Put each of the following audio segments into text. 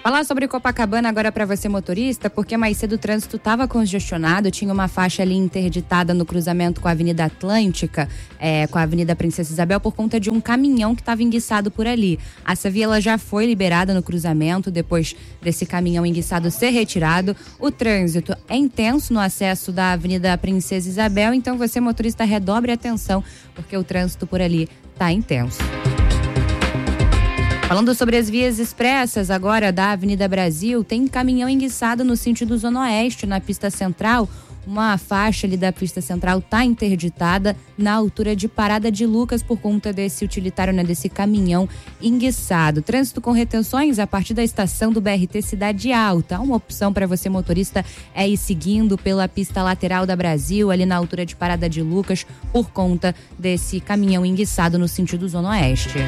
Falar sobre Copacabana agora para você motorista, porque mais cedo o trânsito estava congestionado, tinha uma faixa ali interditada no cruzamento com a Avenida Atlântica, com a Avenida Princesa Isabel, por conta de um caminhão que estava enguiçado por ali. Essa via ela já foi liberada no cruzamento, depois desse caminhão enguiçado ser retirado. O trânsito é intenso no acesso da Avenida Princesa Isabel, então você motorista redobre a atenção, porque o trânsito por ali está intenso. Falando sobre as vias expressas agora da Avenida Brasil, tem caminhão enguiçado no sentido Zona Oeste, na pista central. Uma faixa ali da pista central está interditada na altura de Parada de Lucas por conta desse utilitário, né, desse caminhão enguiçado. Trânsito com retenções a partir da estação do BRT Cidade Alta. Uma opção para você motorista é ir seguindo pela pista lateral da Brasil, ali na altura de Parada de Lucas, por conta desse caminhão enguiçado no sentido Zona Oeste.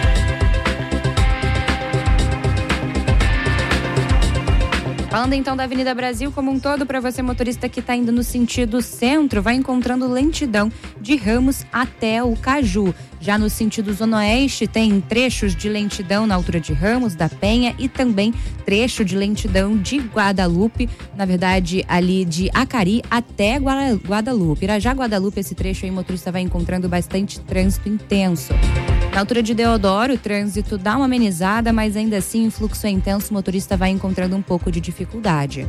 Falando então da Avenida Brasil como um todo, para você motorista que está indo no sentido centro, vai encontrando lentidão de Ramos até o Caju. Já no sentido Zona Oeste, tem trechos de lentidão na altura de Ramos, da Penha, e também trecho de lentidão de Guadalupe, na verdade ali de Acari até Guadalupe. Irajá Guadalupe, esse trecho aí o motorista vai encontrando bastante trânsito intenso. Na altura de Deodoro, o trânsito dá uma amenizada, mas ainda assim o fluxo é intenso, o motorista vai encontrando um pouco de dificuldade.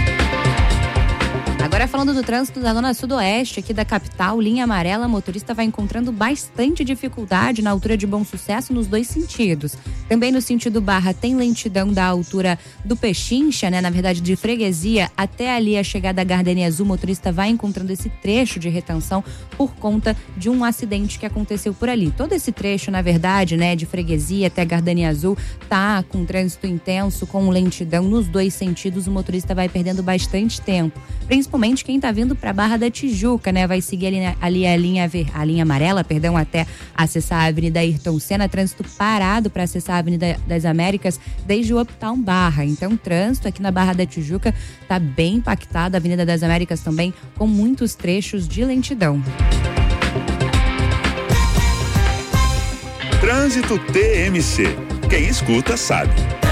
Agora falando do trânsito da zona sudoeste aqui da capital, linha amarela, motorista vai encontrando bastante dificuldade na altura de Bom Sucesso nos dois sentidos. Também no sentido Barra tem lentidão da altura do Pechincha, né? Na verdade de Freguesia até ali a chegada à Gardenia Azul, o motorista vai encontrando esse trecho de retenção por conta de um acidente que aconteceu por ali. Todo esse trecho, na verdade, né, de Freguesia até Gardenia Azul, tá com trânsito intenso, com lentidão nos dois sentidos, o motorista vai perdendo bastante tempo. Principalmente quem tá vindo para Barra da Tijuca, né? Vai seguir ali a linha amarela, até acessar a Avenida Ayrton Senna, trânsito parado para acessar a Avenida das Américas desde o Uptown Barra. Então, o trânsito aqui na Barra da Tijuca tá bem impactado, a Avenida das Américas também com muitos trechos de lentidão. Trânsito TMC. Quem escuta sabe.